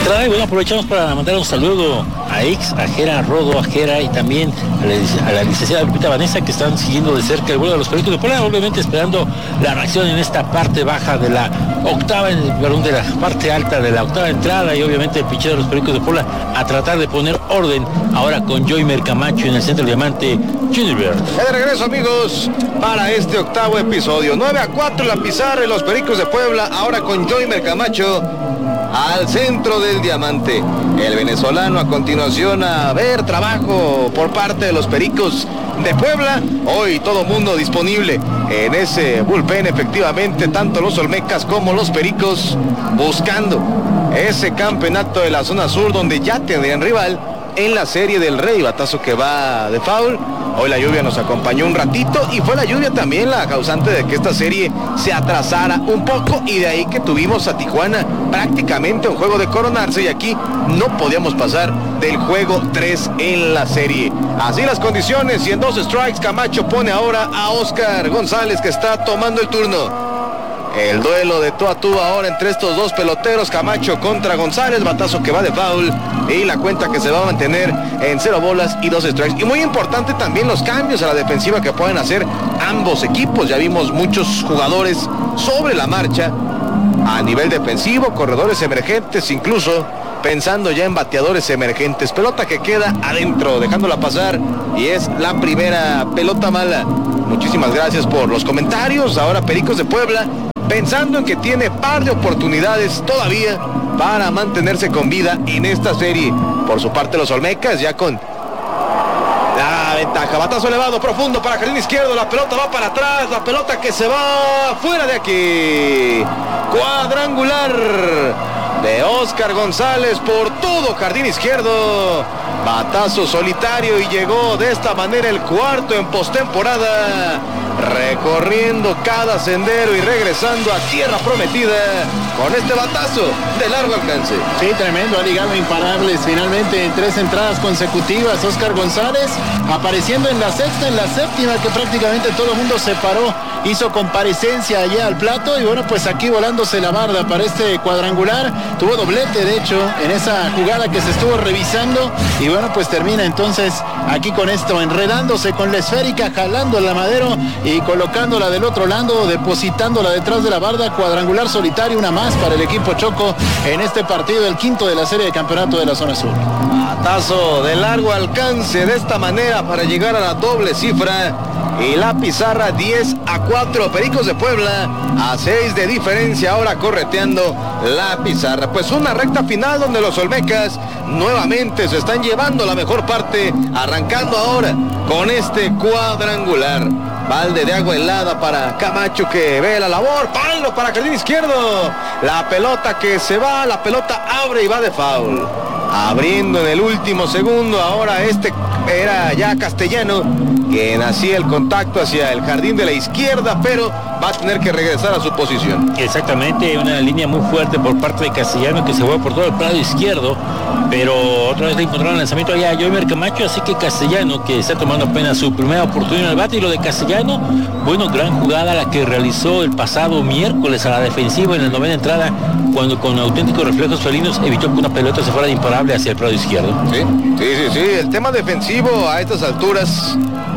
entrada. Y bueno, aprovechamos para mandar un saludo a Ix, a Jera, Rodo, a Jera y también a la licenciada Lupita Vanessa, que están siguiendo de cerca el vuelo de los Pericos de Puebla, obviamente esperando la reacción en esta parte baja de la octava, de la parte alta de la octava entrada, y obviamente el picheo de los Pericos de Puebla a tratar de poner orden ahora con Joymer Camacho en el centro del diamante Junior. De regreso, amigos, para este octavo episodio. 9-4 la pizarra de los Pericos de Puebla, ahora con Joymer Camacho al centro del diamante. El venezolano a continuación a ver trabajo por parte de los Pericos de Puebla. Hoy todo mundo disponible en ese bullpen, efectivamente, tanto los Olmecas como los Pericos buscando ese campeonato de la zona sur, donde ya tendrían rival en la serie del Rey. Batazo que va de foul. Hoy la lluvia nos acompañó un ratito y fue la lluvia también la causante de que esta serie se atrasara un poco, y de ahí que tuvimos a Tijuana prácticamente un juego de coronarse, y aquí no podíamos pasar del juego 3 en la serie. Así las condiciones, y en 2 strikes Camacho pone ahora a Oscar González, que está tomando el turno. El duelo de tú a tú ahora entre estos dos peloteros, Camacho contra González, batazo que va de foul, y la cuenta que se va a mantener en 0 bolas y 2 strikes. Y muy importante también los cambios a la defensiva que pueden hacer ambos equipos. Ya vimos muchos jugadores sobre la marcha a nivel defensivo, corredores emergentes, incluso pensando ya en bateadores emergentes. Pelota que queda adentro, dejándola pasar, y es la primera pelota mala. Muchísimas gracias por los comentarios. Ahora Pericos de Puebla pensando en que tiene par de oportunidades todavía para mantenerse con vida en esta serie. Por su parte los Olmecas ya con la ventaja. Batazo elevado, profundo para jardín izquierdo. La pelota va para atrás. La pelota que se va fuera de aquí. Cuadrangular de Oscar González por todo jardín izquierdo. Batazo solitario, y llegó de esta manera el cuarto en postemporada, recorriendo cada sendero y regresando a tierra prometida con este batazo de largo alcance. Sí, tremendo, ha ligado imparables finalmente en 3 entradas consecutivas. Oscar González apareciendo en la sexta, en la séptima, que prácticamente todo el mundo se paró, hizo comparecencia allá al plato, y bueno, pues aquí volándose la barda para este cuadrangular. Tuvo doblete, de hecho, en esa jugada que se estuvo revisando, y bueno, pues termina entonces aquí con esto, enredándose con la esférica, jalando la Madero y colocándola del otro lado, depositándola detrás de la barda. Cuadrangular solitario, una más para el equipo Choco en este partido, el quinto de la serie de campeonato de la zona sur. Batazo de largo alcance de esta manera para llegar a la doble cifra, y la pizarra 10-4, Pericos de Puebla a 6 de diferencia, ahora correteando la pizarra. Pues una recta final donde los Olmecas nuevamente se están llevando la mejor parte, arrancando ahora con este cuadrangular. Balde de agua helada para Camacho, que ve la labor, palo para jardín izquierdo. La pelota que se va, la pelota abre y va de foul. Abriendo en el último segundo, ahora este era ya Castellano, quien hacía el contacto hacia el jardín de la izquierda, pero va a tener que regresar a su posición. Exactamente, una línea muy fuerte por parte de Castellano, que se fue por todo el lado izquierdo, pero otra vez le encontraron el lanzamiento allá a Joymer Camacho, así que Castellano, que está tomando apenas su primera oportunidad en el bate. Y lo de Castellano, bueno, gran jugada la que realizó el pasado miércoles a la defensiva en la 9ª entrada, cuando con auténticos reflejos felinos evitó que una pelota se fuera de imparable hacia el lado izquierdo. Sí, el tema defensivo a estas alturas,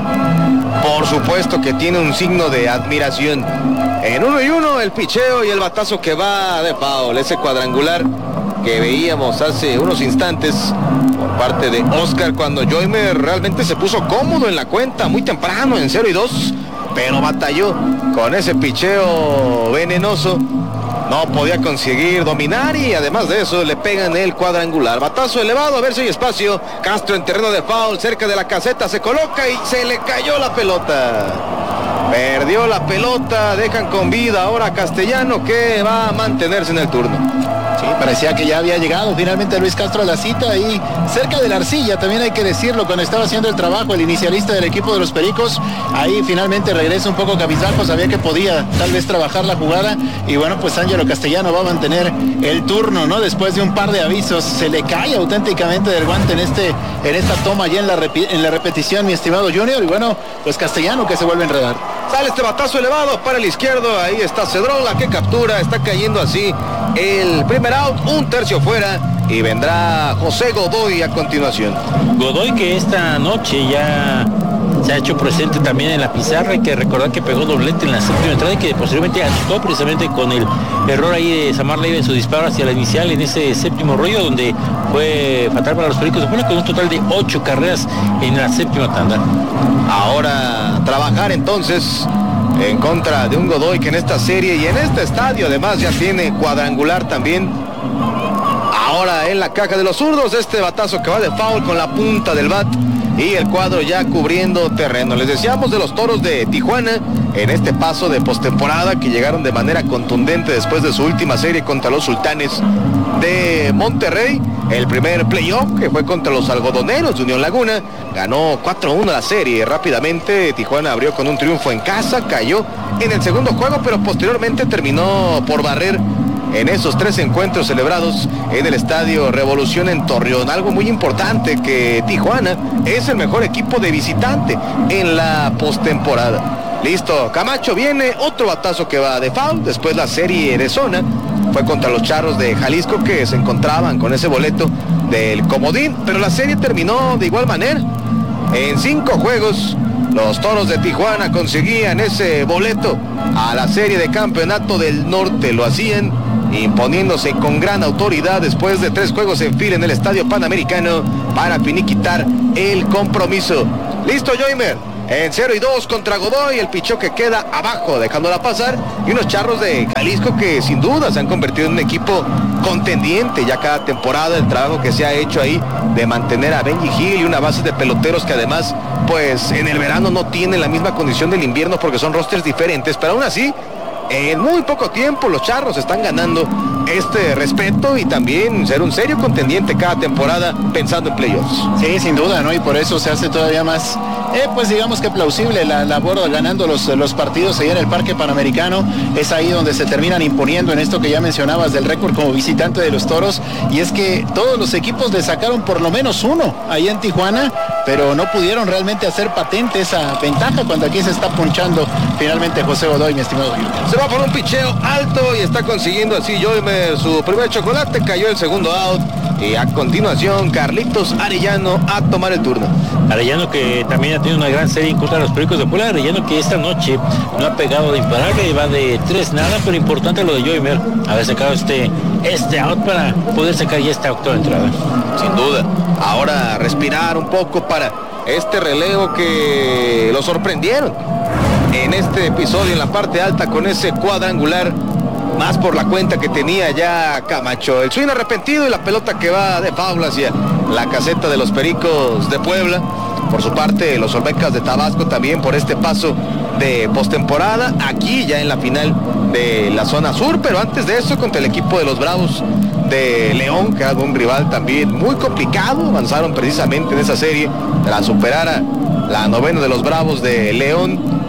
por supuesto que tiene un signo de admiración. En 1-1 el picheo y el batazo que va de foul, ese cuadrangular que veíamos hace unos instantes por parte de Oscar, cuando Joymer realmente se puso cómodo en la cuenta muy temprano en 0-2, pero batalló con ese picheo venenoso. No podía conseguir dominar, y además de eso le pegan el cuadrangular. Batazo elevado, a ver si hay espacio. Castro en terreno de foul, cerca de la caseta, se coloca y se le cayó la pelota. Perdió la pelota, dejan con vida ahora a Castellano, que va a mantenerse en el turno. Sí, parecía que ya había llegado finalmente Luis Castro a la cita, y cerca de la arcilla, también hay que decirlo, cuando estaba haciendo el trabajo el inicialista del equipo de los Pericos. Ahí finalmente regresa un poco cabizbajo, sabía que podía tal vez trabajar la jugada, y bueno, pues Ángelo Castellano va a mantener el turno, ¿no? Después de un par de avisos, se le cae auténticamente del guante en esta toma ya en la repetición, mi estimado Junior, y bueno, pues Castellano que se vuelve a enredar. Sale este batazo elevado para el izquierdo, ahí está Cedrola que captura, está cayendo así el primer out, un tercio fuera, y vendrá José Godoy a continuación. Godoy, que esta noche ya se ha hecho presente también en la pizarra. Hay que recordar que pegó doblete en la séptima entrada y que posteriormente asustó precisamente con el error ahí de Samar Leiva en su disparo hacia la inicial en ese séptimo rollo, donde fue fatal para los Pericos de Puebla, con un total de 8 carreras en la séptima tanda. Ahora trabajar entonces en contra de un Godoy que en esta serie y en este estadio además ya tiene cuadrangular también. Ahora en la caja de los zurdos, este batazo que va de foul con la punta del bat y el cuadro ya cubriendo terreno. Les decíamos de los Toros de Tijuana en este paso de postemporada que llegaron de manera contundente después de su última serie contra los Sultanes de Monterrey. El primer playoff, que fue contra los Algodoneros de Unión Laguna, ganó 4-1 la serie. Rápidamente Tijuana abrió con un triunfo en casa, cayó en el segundo juego, pero posteriormente terminó por barrer en esos 3 encuentros celebrados en el Estadio Revolución en Torreón. Algo muy importante, que Tijuana es el mejor equipo de visitante en la postemporada. Listo, Camacho viene, otro batazo que va de foul. Después la serie de zona fue contra los Charros de Jalisco, que se encontraban con ese boleto del comodín, pero la serie terminó de igual manera. En 5 juegos los Toros de Tijuana conseguían ese boleto a la serie de campeonato del norte. Lo hacían imponiéndose con gran autoridad después de 3 juegos en fila en el Estadio Panamericano para finiquitar el compromiso. Listo, Joymer, en 0-2 contra Godoy, el pichó que queda abajo dejándola pasar, y unos Charros de Jalisco que sin duda se han convertido en un equipo contendiente ya cada temporada. El trabajo que se ha hecho ahí de mantener a Benji Gil y una base de peloteros que además pues en el verano no tienen la misma condición del invierno porque son rosters diferentes, pero aún así en muy poco tiempo los Charros están ganando este respeto y también ser un serio contendiente cada temporada pensando en playoffs. Sí, sin duda, ¿no? Y por eso se hace todavía más, pues digamos que plausible la labor ganando los partidos ahí en el Parque Panamericano. Es ahí donde se terminan imponiendo en esto que ya mencionabas del récord como visitante de los Toros, y es que todos los equipos le sacaron por lo menos 1 ahí en Tijuana, pero no pudieron realmente hacer patente esa ventaja cuando aquí se está ponchando finalmente José Godoy, mi estimado Gil. Se va por un picheo alto y está consiguiendo así Joymer su primer chocolate. Cayó el segundo out y a continuación Carlitos Arellano a tomar el turno. Arellano, que también ha tenido una gran serie en contra de los Pericos de Puebla. Arellano, que esta noche no ha pegado de imparable, va de 3 nada, pero importante lo de Joymer haber sacado este out para poder sacar ya esta octava entrada. Sin duda, ahora respirar un poco para este relevo que lo sorprendieron en este episodio en la parte alta con ese cuadrangular, más por la cuenta que tenía ya Camacho. El swing arrepentido y la pelota que va de foul hacia la caseta de los Pericos de Puebla. Por su parte, los Olmecas de Tabasco también por este paso de postemporada, aquí ya en la final de la zona sur, pero antes de eso contra el equipo de los Bravos de León, que era un rival también muy complicado. Avanzaron precisamente en esa serie tras superar a la novena de los Bravos de León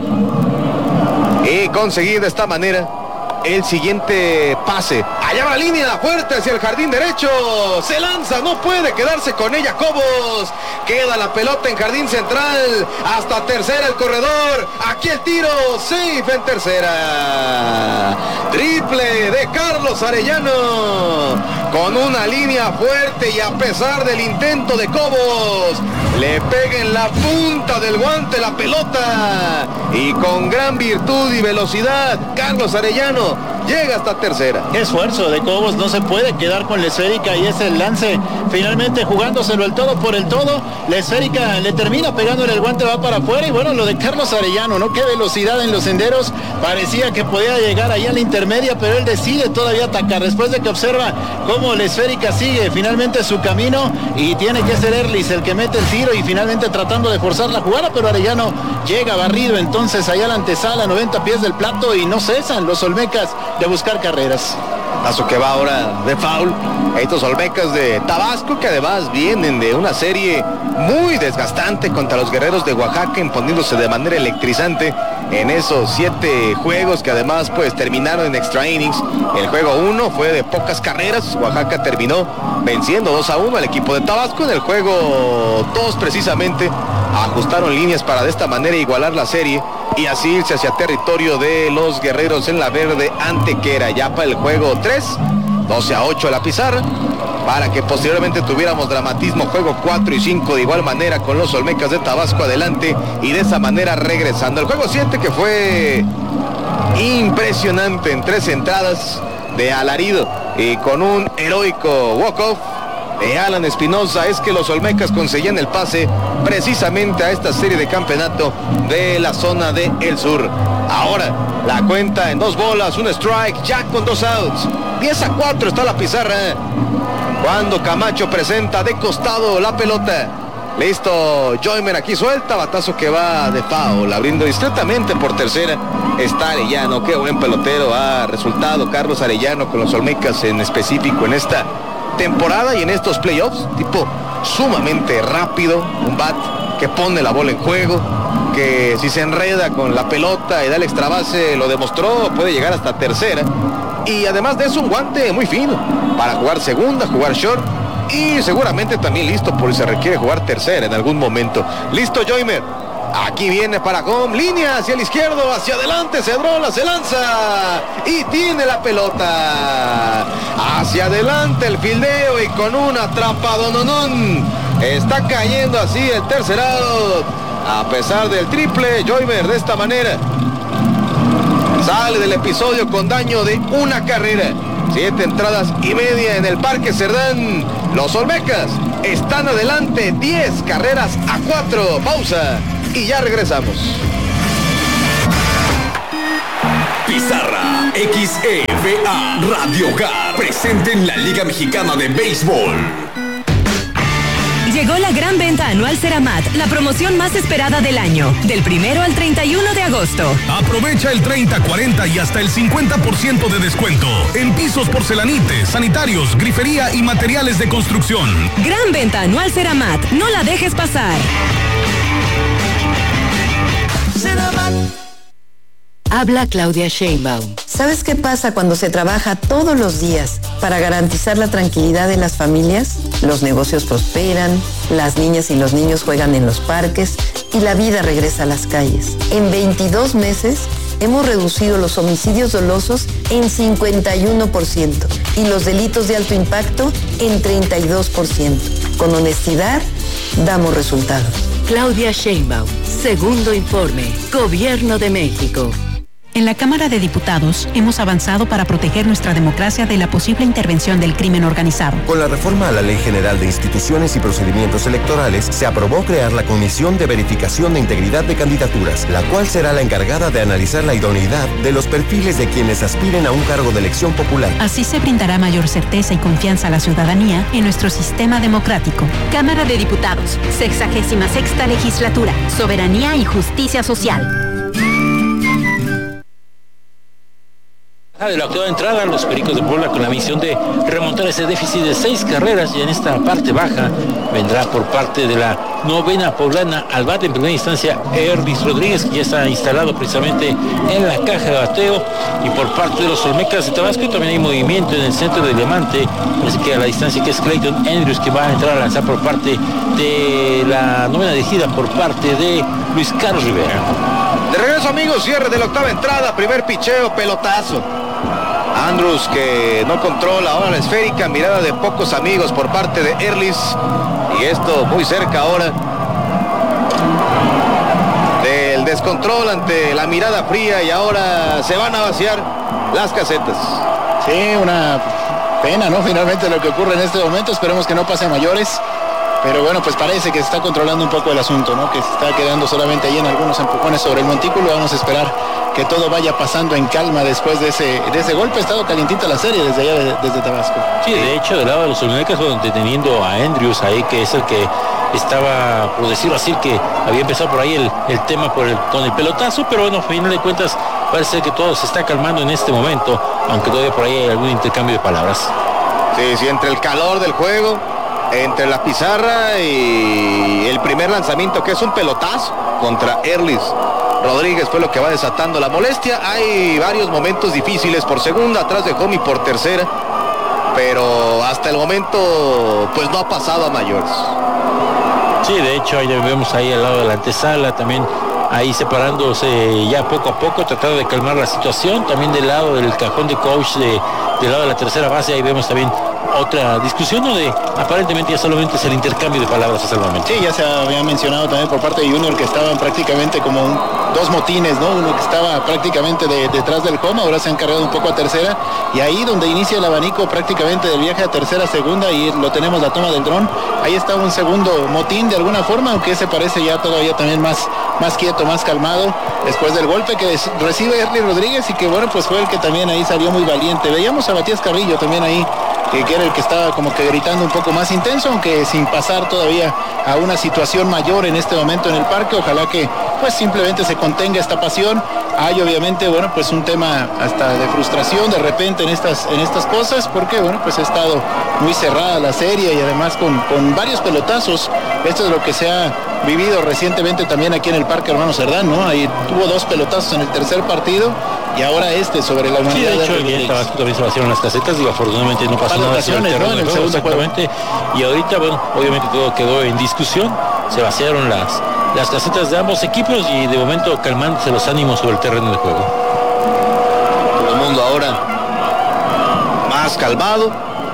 y conseguir de esta manera el siguiente pase. Allá va la línea fuerte hacia el jardín derecho. Se lanza, no puede quedarse con ella Cobos. Queda la pelota en jardín central. Hasta tercera el corredor. Aquí el tiro. Safe en tercera. Triple de Carlos Arellano. Con una línea fuerte y a pesar del intento de Cobos, le pega en la punta del guante la pelota. Y con gran virtud y velocidad, Carlos Arellano llega hasta tercera. Qué esfuerzo de Cobos, no se puede quedar con la esférica y es el lance finalmente jugándoselo el todo por el todo. La esférica le termina pegando en el guante, va para afuera. Y bueno, lo de Carlos Arellano, ¿no? Qué velocidad en los senderos, parecía que podía llegar ahí a la intermedia, pero él decide todavía atacar después de que observa cómo la esférica sigue finalmente su camino y tiene que ser Erlis el que mete el tiro y finalmente tratando de forzar la jugada, pero Arellano llega barrido entonces allá a la antesala, 90 pies del plato, y no cesan los Olmecas de buscar carreras. Paso que va ahora de foul. Estos Olmecas de Tabasco, que además vienen de una serie muy desgastante contra los Guerreros de Oaxaca, imponiéndose de manera electrizante en esos 7 juegos que además pues terminaron en extra innings. El juego 1 fue de pocas carreras. Oaxaca terminó venciendo 2-1 al equipo de Tabasco. En el juego 2 precisamente ajustaron líneas para de esta manera igualar la serie y así irse hacia territorio de los Guerreros en la verde Antequera. Ya para el juego 3, 12-8 la pizarra, para que posteriormente tuviéramos dramatismo, juego 4 y 5 de igual manera con los Olmecas de Tabasco adelante y de esa manera regresando. El juego 7 que fue impresionante en 3 entradas de alarido y con un heroico walk-off de Alan Espinosa, es que los Olmecas conseguían el pase precisamente a esta serie de campeonato de la zona de El Sur. Ahora la cuenta en 2 bolas, un strike, ya con 2 outs. 10-4 está la pizarra cuando Camacho presenta de costado la pelota. Listo, Joymer aquí suelta, batazo que va de foul, abriendo discretamente por tercera. Está Arellano, qué buen pelotero ha resultado Carlos Arellano con los Olmecas en específico en esta temporada y en estos playoffs. Tipo sumamente rápido, un bat que pone la bola en juego, que si se enreda con la pelota y da el extra base, lo demostró, puede llegar hasta tercera. Y además de eso, un guante muy fino para jugar segunda, jugar short y seguramente también listo por si se requiere jugar tercera en algún momento. Listo, Joymer. Aquí viene para home, línea hacia el izquierdo, hacia adelante, se drola, se lanza y tiene la pelota. Hacia adelante el fildeo y con un atrapadononón. Está cayendo así el tercer out. A pesar del triple, Joymer de esta manera sale del episodio con daño de 1 carrera. 7 entradas y media en el Parque Cerdán. Los Olmecas están adelante 10 carreras a 4. Pausa y ya regresamos. Pizarra XEVA Radio Hogar presente en la Liga Mexicana de Béisbol. Llegó la gran venta anual Ceramat, la promoción más esperada del año, del 1 al 31 de agosto. Aprovecha el 30, 40 y hasta el 50% de descuento en pisos, porcelanites, sanitarios, grifería y materiales de construcción. Gran venta anual Ceramat, no la dejes pasar. Ceramat. Habla Claudia Sheinbaum. ¿Sabes qué pasa cuando se trabaja todos los días para garantizar la tranquilidad de las familias? Los negocios prosperan, las niñas y los niños juegan en los parques y la vida regresa a las calles. En 22 meses hemos reducido los homicidios dolosos en 51% y los delitos de alto impacto en 32%. Con honestidad, damos resultados. Claudia Sheinbaum, segundo informe, Gobierno de México. En la Cámara de Diputados hemos avanzado para proteger nuestra democracia de la posible intervención del crimen organizado. Con la reforma a la Ley General de Instituciones y Procedimientos Electorales, se aprobó crear la Comisión de Verificación de Integridad de Candidaturas, la cual será la encargada de analizar la idoneidad de los perfiles de quienes aspiren a un cargo de elección popular. Así se brindará mayor certeza y confianza a la ciudadanía en nuestro sistema democrático. Cámara de Diputados, 66ª Legislatura, Soberanía y Justicia Social. De la octava entrada, los Pericos de Puebla con la misión de remontar ese déficit de 6 carreras y en esta parte baja vendrá por parte de la novena poblana al bate en primera instancia Erdis Rodríguez, que ya está instalado precisamente en la caja de bateo, y por parte de los Olmecas de Tabasco también hay movimiento en el centro del diamante, así que a la distancia que es Clayton Andrews, que va a entrar a lanzar por parte de la novena dirigida por parte de Luis Carlos Rivera. De regreso, amigos, cierre de la octava entrada, primer picheo, pelotazo. Andrews que no controla ahora la esférica, mirada de pocos amigos por parte de Erlis, y esto muy cerca ahora del descontrol ante la mirada fría, y ahora se van a vaciar las casetas. Sí, una pena, ¿no? Finalmente lo que ocurre en este momento, esperemos que no pase a mayores. Pero bueno, pues parece que se está controlando un poco el asunto, ¿no? Que se está quedando solamente ahí en algunos empujones sobre el montículo. Vamos a esperar que todo vaya pasando en calma después de ese golpe. Ha estado calientita la serie desde allá, desde Tabasco. Sí, de hecho, del lado de los Olmecas, deteniendo a Andrews ahí, que es el que estaba, por decirlo así, que había empezado por ahí el tema con el pelotazo, pero bueno, a final de cuentas parece que todo se está calmando en este momento, aunque todavía por ahí hay algún intercambio de palabras. Sí, entre el calor del juego, entre la pizarra y el primer lanzamiento, que es un pelotazo contra Erlis Rodríguez, fue lo que va desatando la molestia. Hay varios momentos difíciles por segunda, atrás de home y por tercera, pero hasta el momento pues no ha pasado a mayores. Sí, de hecho ahí vemos ahí al lado de la antesala también, ahí separándose ya poco a poco, tratando de calmar la situación. También del lado del cajón de coach de del lado de la tercera base. Ahí vemos también otra discusión donde aparentemente ya solamente es el intercambio de palabras hasta el momento. Sí, ya se había mencionado también por parte de Junior que estaban prácticamente como dos motines, ¿no? Uno que estaba prácticamente detrás del home, ahora se han cargado un poco a tercera, y ahí donde inicia el abanico prácticamente del viaje a tercera, segunda, y lo tenemos la toma del dron, ahí está un segundo motín de alguna forma, aunque ese parece ya todavía también más quieto, más calmado, después del golpe que recibe Erly Rodríguez, y que bueno, pues fue el que también ahí salió muy valiente. Veíamos a Matías Carrillo también ahí, que era el que estaba como que gritando un poco más intenso, aunque sin pasar todavía a una situación mayor en este momento en el parque. Ojalá que pues simplemente se contenga esta pasión. Hay obviamente, bueno, pues un tema hasta de frustración de repente en estas cosas, porque bueno, pues ha estado muy cerrada la serie y además con varios pelotazos. Esto es lo que se ha vivido recientemente también aquí en el Parque Hermano Cerdán, ¿no? Ahí tuvo 2 pelotazos en el tercer partido y ahora sobre la humanidad. Sí, de hecho, en Tabasco también se vaciaron las casetas, digo, afortunadamente no pasó nada sobre el terreno, ¿no? En el segundo exactamente. Y ahorita, bueno, obviamente todo quedó en discusión, se vaciaron las casetas de ambos equipos y de momento calmándose los ánimos sobre el terreno de juego. Todo el mundo ahora más calmado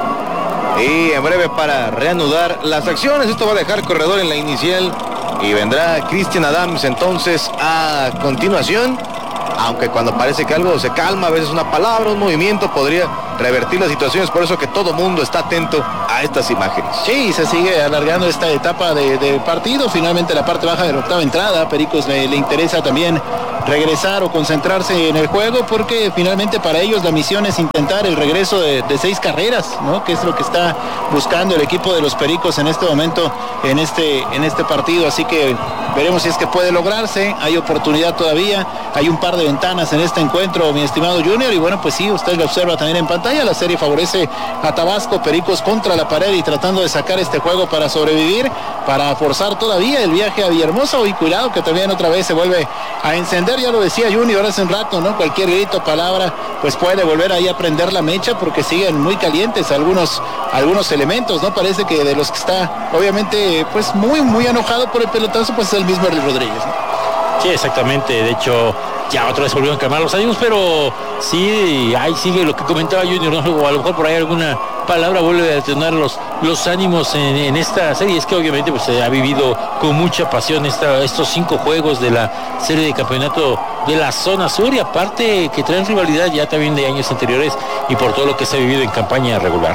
y en breve para reanudar las acciones. Esto va a dejar corredor en la inicial y vendrá Cristian Adams entonces a continuación, aunque cuando parece que algo se calma, a veces una palabra, un movimiento podría revertir las situaciones, por eso que todo mundo está atento a estas imágenes. Sí, se sigue alargando esta etapa de partido. Finalmente la parte baja de la octava entrada, a Pericos le interesa también regresar o concentrarse en el juego, porque finalmente para ellos la misión es intentar el regreso de 6 carreras, ¿no? Que es lo que está buscando el equipo de los Pericos en este momento, en este partido. Así que veremos si es que puede lograrse. Hay oportunidad todavía, hay un par de ventanas en este encuentro, mi estimado Junior, y bueno, pues sí, usted lo observa también en pantalla. La serie favorece a Tabasco, Pericos contra la pared y tratando de sacar este juego para sobrevivir, para forzar todavía el viaje a Villahermosa. Y cuidado que también otra vez se vuelve a encender, ya lo decía Junior hace un rato, ¿no? Cualquier grito, palabra, pues puede volver ahí a prender la mecha, porque siguen muy calientes algunos elementos, ¿no? Parece que de los que está obviamente pues muy enojado por el pelotazo, pues es el mismo Erly Rodríguez, ¿no? Sí, exactamente. De hecho, ya otra vez volvieron a calmar los ánimos, pero sí, ahí sigue lo que comentaba Junior, ¿no? O a lo mejor por ahí alguna palabra vuelve a detonar los ánimos en esta serie. Es que obviamente pues se ha vivido con mucha pasión estos 5 juegos de la serie de campeonato de la zona sur, y aparte que traen rivalidad ya también de años anteriores y por todo lo que se ha vivido en campaña regular.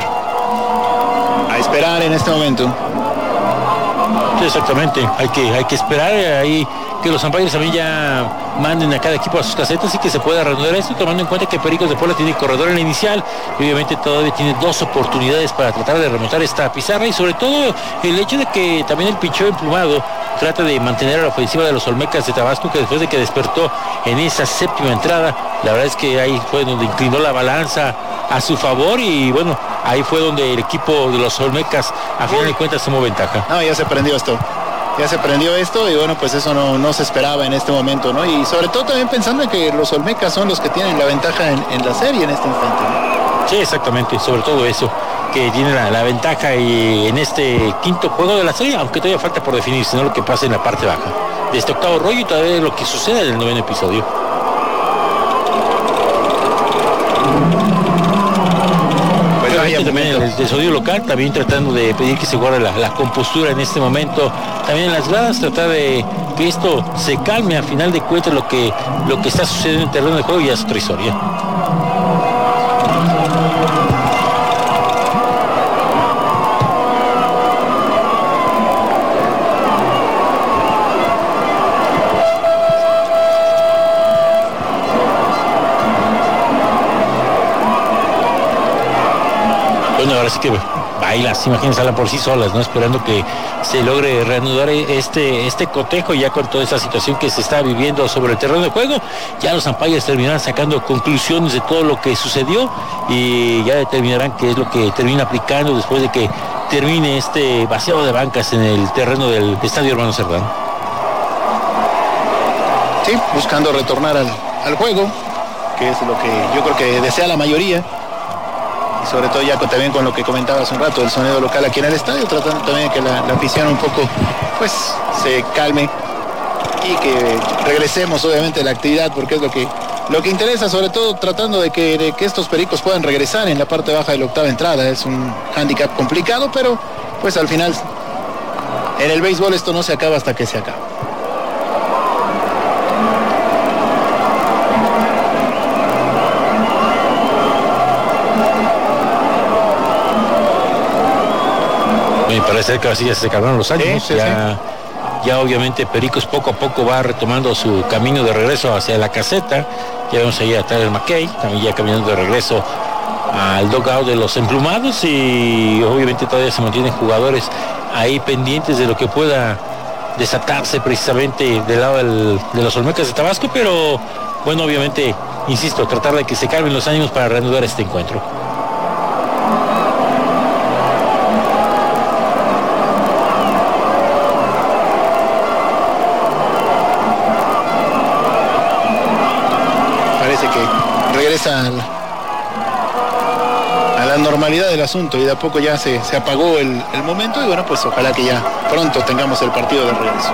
A esperar en este momento. Sí, exactamente, hay que esperar ahí que los umpires también ya manden a cada equipo a sus casetas y que se pueda reanudar esto, tomando en cuenta que Pericos de Puebla tiene corredor en la inicial y obviamente todavía tiene 2 oportunidades para tratar de remontar esta pizarra, y sobre todo el hecho de que también el picheo emplumado trata de mantener a la ofensiva de los Olmecas de Tabasco, que después de que despertó en esa 7ª entrada, la verdad es que ahí fue donde inclinó la balanza a su favor, y bueno, ahí fue donde el equipo de los Olmecas a final de cuentas tomó ventaja. No, ya se prendió esto y bueno, pues eso no se esperaba en este momento, ¿no? Y sobre todo también pensando en que los Olmecas son los que tienen la ventaja en la serie en este instante, ¿no? Sí, exactamente, sobre todo eso, que tiene la ventaja y en este 5º juego de la serie, aunque todavía falta por definirse, ¿no? Lo que pasa en la parte baja de este 8º rollo y todavía lo que sucede en el 9º episodio. También el episodio local, también tratando de pedir que se guarde la compostura en este momento, también en las gradas, tratar de que esto se calme. A final de cuentas lo que está sucediendo en el terreno de juego ya es otra historia. Bueno, ahora sí que las imágenes hablan por sí solas, ¿no? Esperando que se logre reanudar este cotejo ya con toda esa situación que se está viviendo sobre el terreno de juego. Ya los umpires terminarán sacando conclusiones de todo lo que sucedió y ya determinarán qué es lo que termina aplicando después de que termine este vaciado de bancas en el terreno del Estadio Hermano Cerdán. Sí, buscando retornar al juego, que es lo que yo creo que desea la mayoría. Y sobre todo ya también con lo que comentaba hace un rato, el sonido local aquí en el estadio, tratando también de que la afición un poco pues se calme y que regresemos obviamente a la actividad, porque es lo que lo que interesa, sobre todo tratando de que estos Pericos puedan regresar en la parte baja de la octava entrada. Es un hándicap complicado, pero pues al final en el béisbol esto no se acaba hasta que se acaba. Me parece que así ya se acabaron los años. Sí. Ya obviamente Pericos poco a poco va retomando su camino de regreso hacia la caseta. Ya vemos ahí a Tyler McKay, también ya caminando de regreso al dugout de los emplumados, y obviamente todavía se mantienen jugadores ahí pendientes de lo que pueda desatarse precisamente del lado de los Olmecas de Tabasco, pero bueno, obviamente, insisto, tratar de que se calmen los ánimos para reanudar este encuentro. Regresa a la normalidad del asunto y de a poco ya se apagó el momento, y bueno, pues ojalá que ya pronto tengamos el partido de regreso.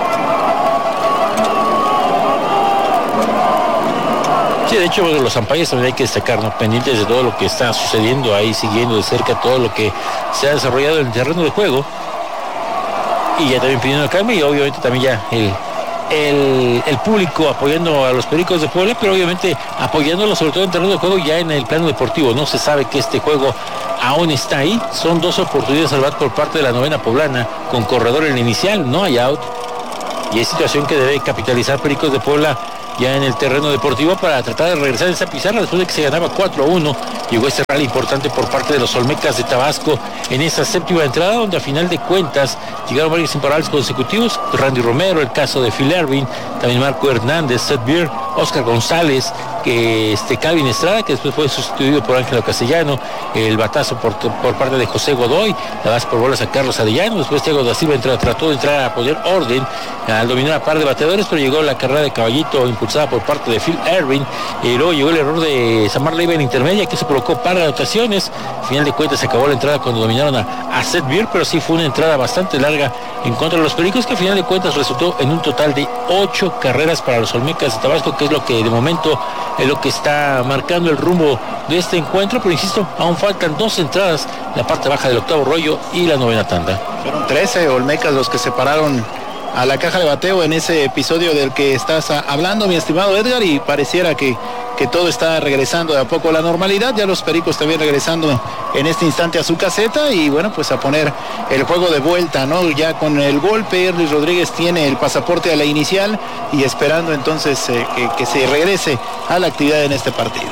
Sí, de hecho, los umpires también hay que destacar, ¿no? Pendientes de todo lo que está sucediendo ahí, siguiendo de cerca todo lo que se ha desarrollado en el terreno de juego, y ya también pidiendo calma, y obviamente también ya el público apoyando a los Pericos de Puebla, pero obviamente apoyándolo sobre todo en terreno de juego ya en el plano deportivo. No se sabe que este juego aún está ahí. Son 2 oportunidades al bat por parte de la novena poblana, con corredor en el inicial, no hay out, y es situación que debe capitalizar Pericos de Puebla ya en el terreno deportivo para tratar de regresar a esa pizarra después de que se ganaba 4-1. Llegó este rally importante por parte de los Olmecas de Tabasco en esa séptima entrada, donde a final de cuentas llegaron varios imparables consecutivos. Randy Romero, el caso de Phil Ervin, también Marco Hernández, Seth Beer, Oscar González, Calvin Estrada, que después fue sustituido por Ángelo Castellano, el batazo por parte de José Godoy, la base por bolas a Carlos Arellano. Después Thiago da Silva trató de entrar a poner orden al dominar a par de bateadores, pero llegó la carrera de Caballito impulsada por parte de Phil Ervin, y luego llegó el error de Samar Leiva en intermedia, que se provocó par de anotaciones. Al final de cuentas se acabó la entrada cuando dominaron a Seth Beer, pero sí fue una entrada bastante larga en contra de los Pericos, que al final de cuentas resultó en un total de 8 carreras para los Olmecas de Tabasco, que es lo que de momento es lo que está marcando el rumbo de este encuentro. Pero insisto, aún faltan 2 entradas, la parte baja del octavo rollo y la novena tanda. Fueron 13 Olmecas los que se pararon a la caja de bateo en ese episodio del que estás hablando, mi estimado Edgar, y pareciera que todo está regresando de a poco a la normalidad. Ya los Pericos también regresando en este instante a su caseta, y bueno, pues a poner el juego de vuelta, ¿no? Ya con el golpe, Luis Rodríguez tiene el pasaporte a la inicial, y esperando entonces que se regrese a la actividad en este partido.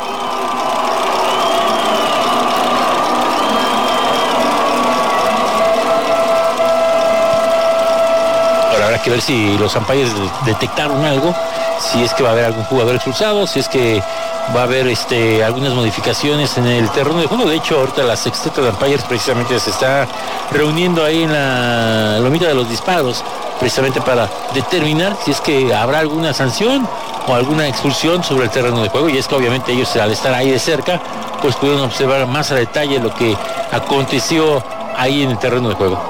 Habrá que ver si los umpires detectaron algo, si es que va a haber algún jugador expulsado, si es que va a haber algunas modificaciones en el terreno de juego. De hecho, ahorita la sexteta de umpires precisamente se está reuniendo ahí en la lomita de los disparos, precisamente para determinar si es que habrá alguna sanción o alguna expulsión sobre el terreno de juego. Y es que obviamente ellos, al estar ahí de cerca, pues pudieron observar más a detalle lo que aconteció ahí en el terreno de juego.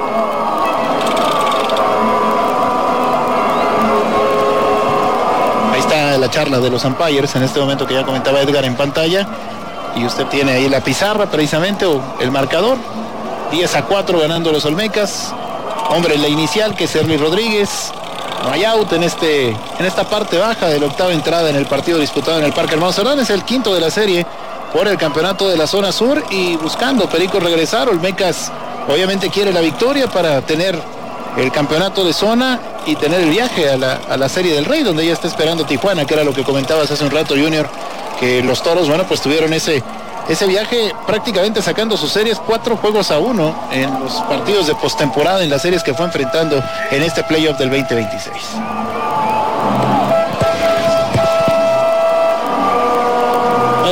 La charla de los umpires en este momento que ya comentaba Edgar en pantalla, y usted tiene ahí la pizarra precisamente, o el marcador. 10-4 ganando los Olmecas. Hombre en la inicial, que es Luis Rodríguez. No hay out en esta parte baja de la octava entrada en el partido disputado en el Parque Hermano Cerdán. Es el quinto de la serie por el campeonato de la zona sur, y buscando Pericos regresar. Olmecas obviamente quiere la victoria para tener el campeonato de zona y tener el viaje a la Serie del Rey, donde ya está esperando Tijuana, que era lo que comentabas hace un rato, Junior, que los Toros, bueno, pues tuvieron ese viaje prácticamente sacando sus series 4-1 en los partidos de postemporada, en las series que fue enfrentando en este playoff del 2026.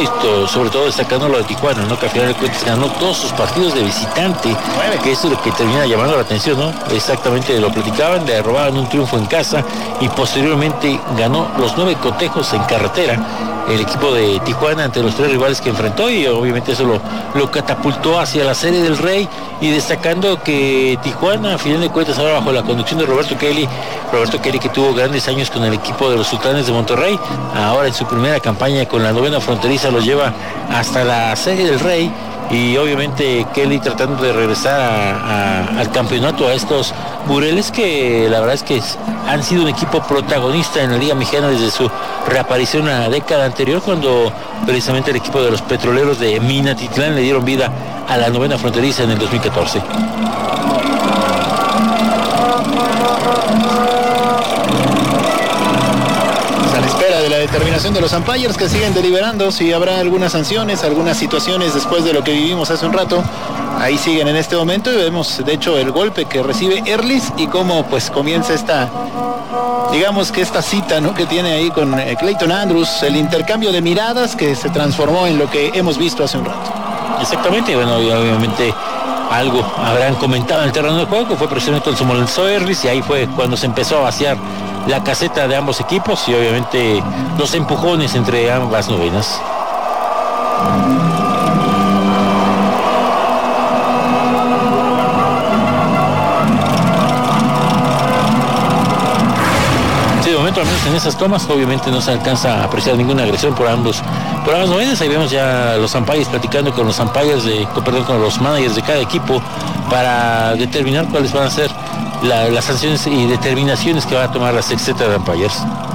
y sobre todo destacando lo de Tijuana, ¿no? Que al final de cuentas ganó todos sus partidos de visitante, que eso es lo que termina llamando la atención, ¿no? Exactamente lo platicaban, le robaban un triunfo en casa y posteriormente ganó los 9 cotejos en carretera el equipo de Tijuana ante los 3 rivales que enfrentó, y obviamente eso lo catapultó hacia la Serie del Rey, y destacando que Tijuana a final de cuentas ahora bajo la conducción de Roberto Kelly que tuvo grandes años con el equipo de los Sultanes de Monterrey, ahora en su primera campaña con la novena fronteriza lo lleva hasta la Serie del Rey, y obviamente Kelly tratando de regresar al campeonato a estos Bureles, que la verdad es que han sido un equipo protagonista en la Liga Mexicana desde su reaparición la década anterior, cuando precisamente el equipo de los Petroleros de Minatitlán le dieron vida a la novena fronteriza en el 2014. A la espera de la determinación de los umpires, que siguen deliberando si habrá algunas sanciones, algunas situaciones después de lo que vivimos hace un rato. Ahí siguen en este momento y vemos de hecho el golpe que recibe Erlis y cómo pues comienza esta, digamos que esta cita, ¿no?, que tiene ahí con Clayton Andrews, el intercambio de miradas que se transformó en lo que hemos visto hace un rato. Exactamente, bueno, y obviamente algo habrán comentado en el terreno de juego, que fue precisamente con su molestó Erlis, y ahí fue cuando se empezó a vaciar la caseta de ambos equipos y obviamente los empujones entre ambas novenas. Sí, de momento al menos en esas tomas obviamente no se alcanza a apreciar ninguna agresión por ambas novenas. Ahí vemos ya los umpires platicando con los umpires con los managers de cada equipo para determinar cuáles van a ser las sanciones y determinaciones que va a tomar la sexteta de umpires.